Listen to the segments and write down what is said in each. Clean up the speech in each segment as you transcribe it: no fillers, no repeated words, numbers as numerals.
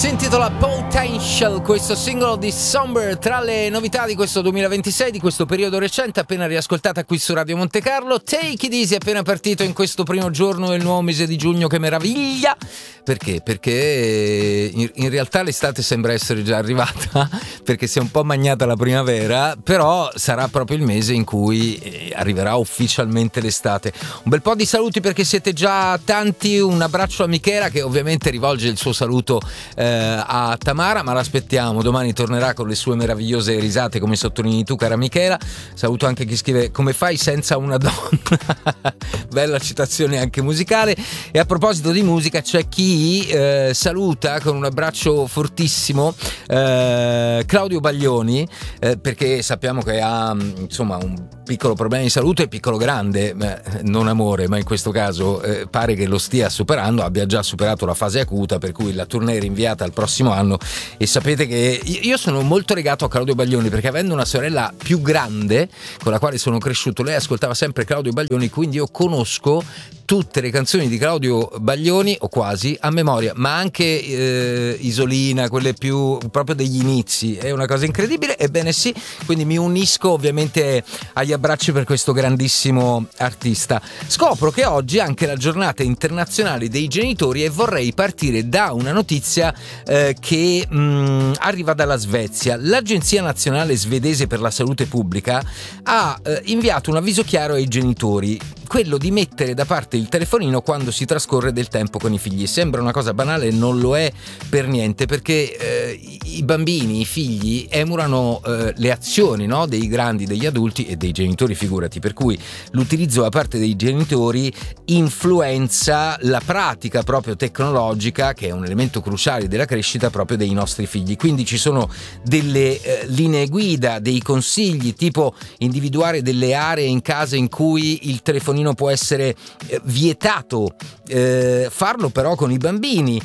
Si intitola Potential, questo singolo di Somber, tra le novità di questo 2026, di questo periodo recente, appena riascoltata qui su Radio Monte Carlo. Take It Easy, appena partito in questo primo giorno del nuovo mese di giugno, che meraviglia! Perché? Perché in realtà l'estate sembra essere già arrivata, perché si è un po' magnata la primavera, però sarà proprio il mese in cui arriverà ufficialmente l'estate. Un bel po' di saluti perché siete già tanti, un abbraccio a Michela che ovviamente rivolge il suo saluto a Tamara, ma l'aspettiamo, domani tornerà con le sue meravigliose risate, come sottolinei tu, cara Michela. Saluto anche chi scrive: come fai senza una donna? Bella citazione anche musicale. E a proposito di musica, c'è chi saluta con un abbraccio fortissimo Claudio Baglioni, perché sappiamo che ha insomma un piccolo problema di salute, piccolo grande, non amore, ma in questo caso pare che lo stia superando, abbia già superato la fase acuta, per cui la tournée è rinviata al prossimo anno. E sapete che io sono molto legato a Claudio Baglioni, perché avendo una sorella più grande con la quale sono cresciuto, lei ascoltava sempre Claudio Baglioni, quindi io conosco tutte le canzoni di Claudio Baglioni, o quasi, a memoria, ma anche Isolina, quelle più proprio degli inizi. È una cosa incredibile. Ebbene sì, quindi mi unisco ovviamente agli abbracci per questo grandissimo artista. Scopro che oggi è anche la giornata internazionale dei genitori e vorrei partire da una notizia che arriva dalla Svezia. L'Agenzia Nazionale Svedese per la Salute Pubblica ha inviato un avviso chiaro ai genitori, quello di mettere da parte il telefonino quando si trascorre del tempo con i figli. Sembra una cosa banale, non lo è per niente, perché i bambini, i figli emulano le azioni, no, dei grandi, degli adulti e dei genitori, figurati, per cui l'utilizzo da parte dei genitori influenza la pratica proprio tecnologica, che è un elemento cruciale della crescita proprio dei nostri figli. Quindi ci sono delle linee guida, dei consigli, tipo individuare delle aree in casa in cui il telefonino può essere vietato, farlo però con i bambini,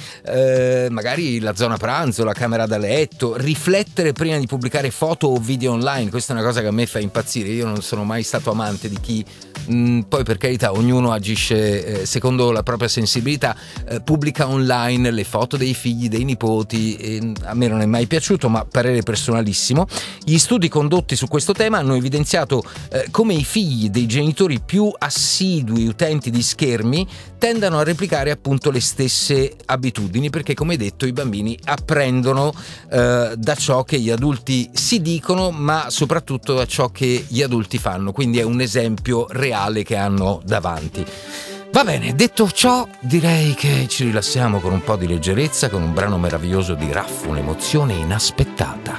magari la zona pranzo, la camera da letto, riflettere prima di pubblicare foto o video online. Questa è una cosa che a me fa impazzire. Io non sono mai stato amante di chi poi, per carità, ognuno agisce secondo la propria sensibilità, pubblica online le foto dei figli, dei nipoti, e a me non è mai piaciuto, ma parere personalissimo. Gli studi condotti su questo tema hanno evidenziato come i figli dei genitori più assidui utenti di schermi tendano a replicare appunto le stesse abitudini, perché, come detto, i bambini apprendono da ciò che gli adulti si dicono, ma soprattutto da ciò che gli adulti fanno. Quindi è un esempio reale che hanno davanti. Va bene, detto ciò, direi che ci rilassiamo con un po' di leggerezza, con un brano meraviglioso di Raff, un'emozione inaspettata.